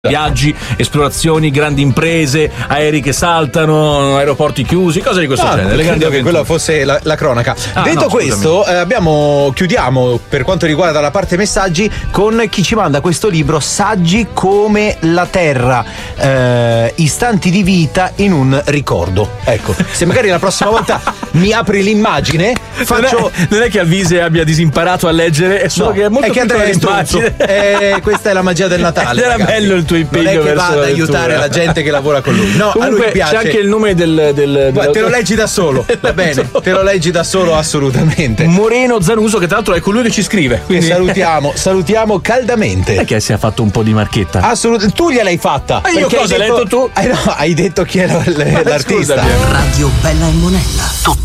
Viaggi, esplorazioni, grandi imprese, aerei che saltano, aeroporti chiusi, cose di questo genere. Credo che quella fosse la cronaca. Detto questo, chiudiamo per quanto riguarda la parte messaggi con chi ci manda questo libro, Saggi come la Terra, istanti di vita in un ricordo. Ecco, se magari la prossima volta mi apri l'immagine, faccio. Non è che Alvise abbia disimparato a leggere, è solo che è molto piccola l'immagine. Questa è la magia del Natale. Era bello il tuo impegno. Non è che va ad aiutare la gente che lavora con lui. No, comunque, a lui piace. C'è anche il nome del te lo leggi da solo. Va bene, te lo leggi da solo assolutamente. Moreno Zanuso, che tra l'altro è colui che ci scrive. Quindi salutiamo caldamente. Perché si è fatto un po' di marchetta? Assolutamente. Tu gliel'hai fatta. Ma io cosa? L'hai detto tu? No, hai detto chi era l'artista. Radio Bella e Monella.